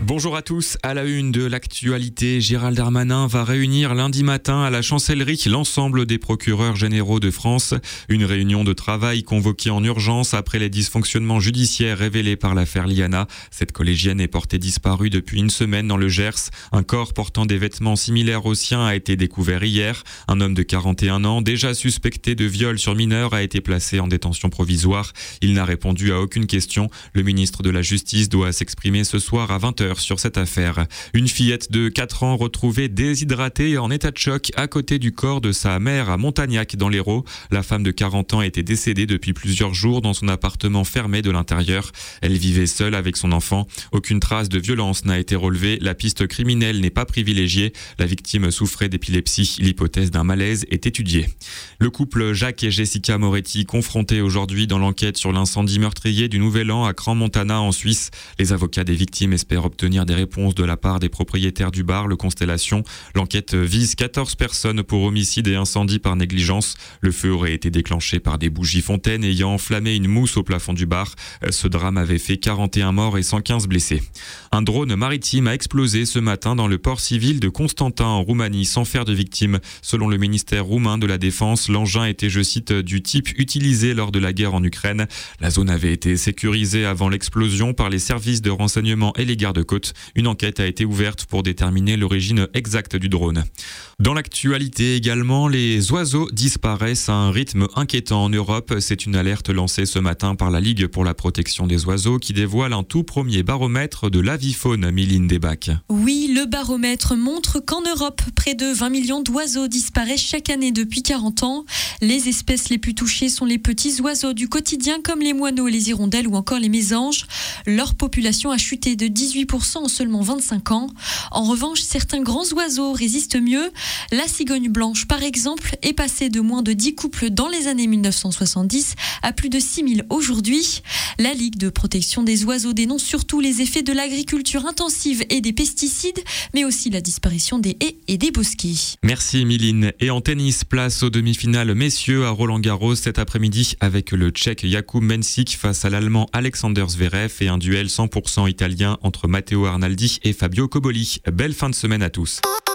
Bonjour à tous. À la une de l'actualité, Gérald Darmanin va réunir lundi matin à la Chancellerie l'ensemble des procureurs généraux de France. Une réunion de travail convoquée en urgence après les dysfonctionnements judiciaires révélés par l'affaire Liana. Cette collégienne est portée disparue depuis une semaine dans le Gers. Un corps portant des vêtements similaires aux siens a été découvert hier. Un homme de 41 ans, déjà suspecté de viol sur mineur, a été placé en détention provisoire. Il n'a répondu à aucune question. Le ministre de la Justice doit s'exprimer ce soir à 20h sur cette affaire. Une fillette de 4 ans retrouvée déshydratée et en état de choc à côté du corps de sa mère à Montagnac dans l'Hérault. La femme de 40 ans était décédée depuis plusieurs jours dans son appartement fermé de l'intérieur. Elle vivait seule avec son enfant. Aucune trace de violence n'a été relevée. La piste criminelle n'est pas privilégiée. La victime souffrait d'épilepsie. L'hypothèse d'un malaise est étudiée. Le couple Jacques et Jessica Moretti confrontés aujourd'hui dans l'enquête sur l'incendie meurtrier du Nouvel An à Crans-Montana en Suisse. Les avocats des victimes espèrent obtenir des réponses de la part des propriétaires du bar, le Constellation. L'enquête vise 14 personnes pour homicide et incendie par négligence. Le feu aurait été déclenché par des bougies fontaines ayant enflammé une mousse au plafond du bar. Ce drame avait fait 41 morts et 115 blessés. Un drone maritime a explosé ce matin dans le port civil de Constantin en Roumanie sans faire de victimes. Selon le ministère roumain de la Défense, l'engin était, je cite, du type utilisé lors de la guerre en Ukraine. La zone avait été sécurisée avant l'explosion par les services de renseignement et les gardes-côtes. Une enquête a été ouverte pour déterminer l'origine exacte du drone. Dans l'actualité également, les oiseaux disparaissent à un rythme inquiétant en Europe. C'est une alerte lancée ce matin par la Ligue pour la protection des oiseaux qui dévoile un tout premier baromètre de l'avifaune, Miline Desbacs. Oui, le baromètre montre qu'en Europe, près de 20 millions d'oiseaux disparaissent chaque année depuis 40 ans. Les espèces les plus touchées sont les petits oiseaux du quotidien comme les moineaux, les hirondelles ou encore les mésanges. Leur population a chuté de 18% en seulement 25 ans. En revanche, certains grands oiseaux résistent mieux. La cigogne blanche, par exemple, est passée de moins de 10 couples dans les années 1970 à plus de 6000 aujourd'hui. La Ligue de protection des oiseaux dénonce surtout les effets de l'agriculture intensive et des pesticides, mais aussi la disparition des haies et des bosquets. Merci Miline. Et en tennis, place aux demi-finales messieurs à Roland-Garros cet après-midi avec le Tchèque Jakub Mensik face à l'Allemand Alexander Zverev et un duel 100% italien entre Matteo Arnaldi et Fabio Coboli. Belle fin de semaine à tous.